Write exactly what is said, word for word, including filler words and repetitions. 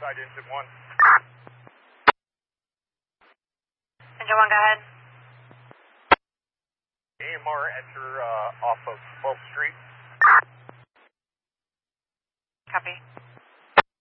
Side engine one. Engine one, go ahead. A M R enter uh, off of twelfth Street.